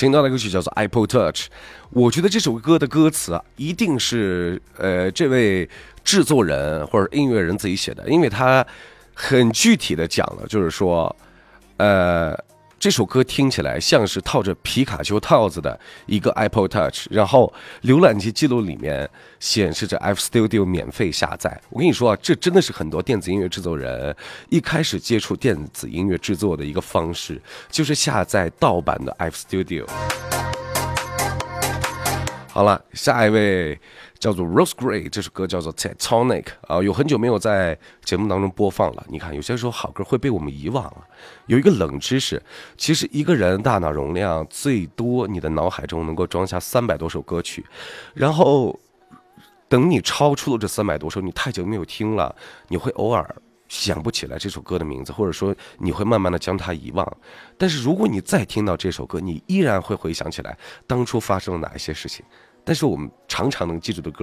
听到的歌曲叫做 Apple Touch。我觉得这首歌的歌词啊，一定是这位制作人或者音乐人自己写的，因为他很具体的讲了，就是说这首歌听起来像是套着皮卡丘套子的一个 Apple Touch， 然后浏览器记录里面显示着 F Studio 免费下载。我跟你说啊，这真的是很多电子音乐制作人一开始接触电子音乐制作的一个方式，就是下载盗版的 F Studio。好了，下一位叫做 Rose Gray， 这首歌叫做 Tectonic 啊，有很久没有在节目当中播放了。你看，有些时候好歌会被我们遗忘了。有一个冷知识，其实一个人大脑容量最多，你的脑海中能够装下300多首歌曲，然后等你超出了这300多首，你太久没有听了，你会偶尔想不起来这首歌的名字，或者说你会慢慢的将它遗忘。但是如果你再听到这首歌，你依然会回想起来当初发生了哪一些事情。但是我们常常能记住的歌